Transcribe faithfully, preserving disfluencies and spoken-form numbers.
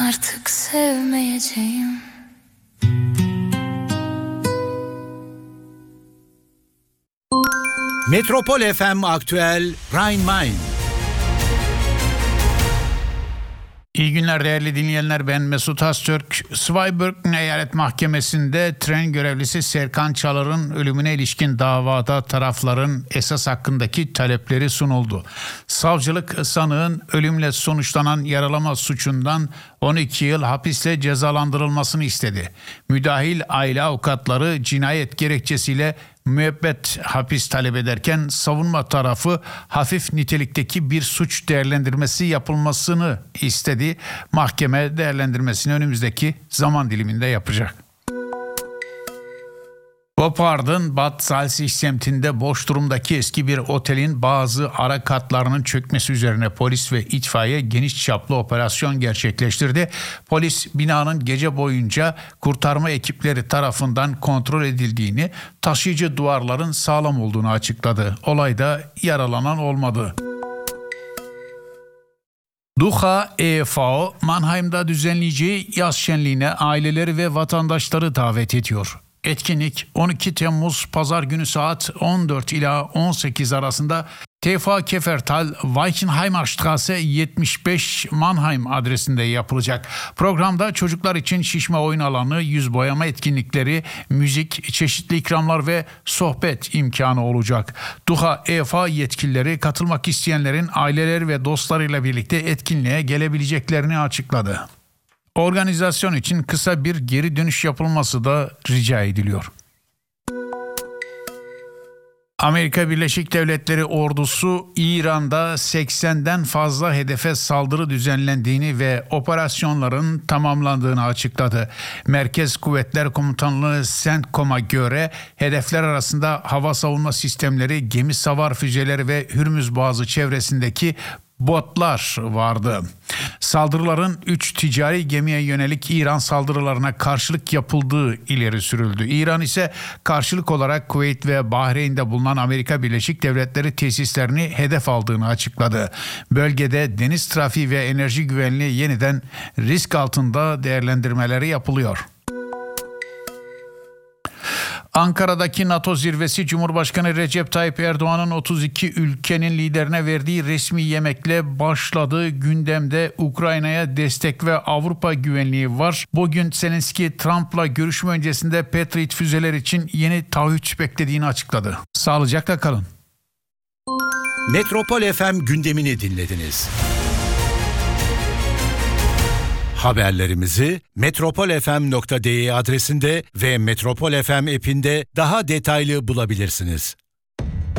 artık sevmeyeceğim. Metropol F M Aktüel Rhein-Main. İyi günler değerli dinleyenler, ben Mesut Öztürk. Zweibrücken Eyalet Mahkemesi'nde tren görevlisi Serkan Çalar'ın ölümüne ilişkin davada tarafların esas hakkındaki talepleri sunuldu. Savcılık sanığın ölümle sonuçlanan yaralama suçundan on iki yıl hapisle cezalandırılmasını istedi. Müdahil aile avukatları cinayet gerekçesiyle müebbet hapis talep ederken savunma tarafı hafif nitelikteki bir suç değerlendirmesi yapılmasını istedi. Mahkeme değerlendirmesini önümüzdeki zaman diliminde yapacak. Gotthard'ın Bad Salzig semtinde boş durumdaki eski bir otelin bazı ara katlarının çökmesi üzerine polis ve itfaiye geniş çaplı operasyon gerçekleştirdi. Polis binanın gece boyunca kurtarma ekipleri tarafından kontrol edildiğini, taşıyıcı duvarların sağlam olduğunu açıkladı. Olayda yaralanan olmadı. Duha E F O, Mannheim'da düzenleyeceği yaz şenliğine aileleri ve vatandaşları davet ediyor. Etkinlik on iki Temmuz Pazar günü saat on dört ila on sekiz arasında T V Kefertal Weichenheimerstraße yetmiş beş Mannheim adresinde yapılacak. Programda çocuklar için şişme oyun alanı, yüz boyama etkinlikleri, müzik, çeşitli ikramlar ve sohbet imkanı olacak. Duha E F A yetkilileri katılmak isteyenlerin aileleri ve dostlarıyla birlikte etkinliğe gelebileceklerini açıkladı. Organizasyon için kısa bir geri dönüş yapılması da rica ediliyor. Amerika Birleşik Devletleri ordusu İran'da seksenden fazla hedefe saldırı düzenlendiğini ve operasyonların tamamlandığını açıkladı. Merkez Kuvvetler Komutanlığı CENTCOM'a göre hedefler arasında hava savunma sistemleri, gemi savar füzeleri ve Hürmüz Boğazı çevresindeki botlar vardı. Saldırıların üç ticari gemiye yönelik İran saldırılarına karşılık yapıldığı ileri sürüldü. İran ise karşılık olarak Kuveyt ve Bahreyn'de bulunan Amerika Birleşik Devletleri tesislerini hedef aldığını açıkladı. Bölgede deniz trafiği ve enerji güvenliği yeniden risk altında değerlendirmeleri yapılıyor. Ankara'daki NATO zirvesi Cumhurbaşkanı Recep Tayyip Erdoğan'ın otuz iki ülkenin liderine verdiği resmi yemekle başladı. Gündemde Ukrayna'ya destek ve Avrupa güvenliği var. Bugün Zelenski Trump'la görüşme öncesinde Patriot füzeler için yeni taahhüt beklediğini açıkladı. Sağlıcakla kalın. Metropol F M gündemini dinlediniz. Haberlerimizi metropol f m nokta d e adresinde ve Metropol F M app'inde daha detaylı bulabilirsiniz.